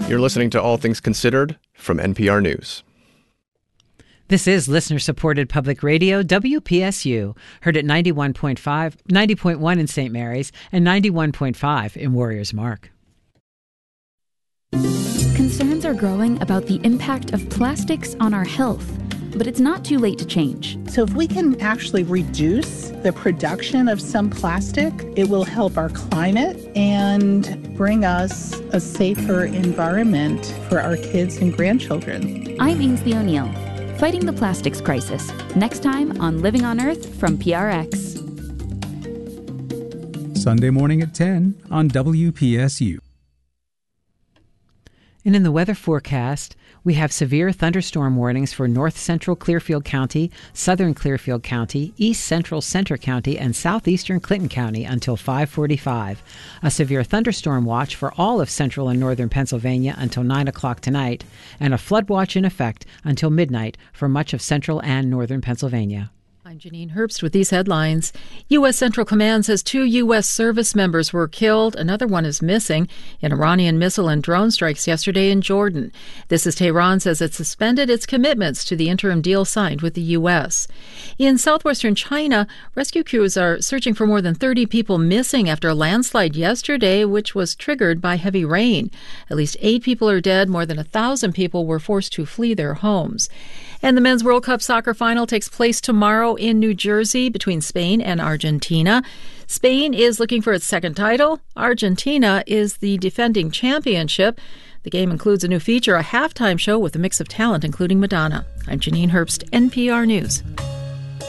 You're listening to All Things Considered from NPR News. This is listener-supported public radio, WPSU, heard at 90.1 in St. Mary's and 91.5 in Warriors Mark. Concerns are growing about the impact of plastics on our health, but it's not too late to change. So if we can actually reduce the production of some plastic, it will help our climate and bring us a safer environment for our kids and grandchildren. I'm Ainsley O'Neill, fighting the plastics crisis. Next time on Living on Earth from PRX. Sunday morning at 10 on WPSU. And in the weather forecast, we have severe thunderstorm warnings for north central Clearfield County, southern Clearfield County, east central Centre County, and southeastern Clinton County until 5:45. A severe thunderstorm watch for all of central and northern Pennsylvania until 9 o'clock tonight, and a flood watch in effect until midnight for much of central and northern Pennsylvania. I'm Janine Herbst with these headlines. U.S. Central Command says 2 U.S. service members were killed. Another one is missing in Iranian missile and drone strikes yesterday in Jordan. This as Tehran says it suspended its commitments to the interim deal signed with the U.S. In southwestern China, rescue crews are searching for more than 30 people missing after a landslide yesterday, which was triggered by heavy rain. At least 8 people are dead. More than 1,000 people were forced to flee their homes. And the Men's World Cup soccer final takes place tomorrow in New Jersey between Spain and Argentina. Spain is looking for its second title. Argentina is the defending championship. The game includes a new feature, a halftime show with a mix of talent, including Madonna. I'm Janine Herbst, NPR News.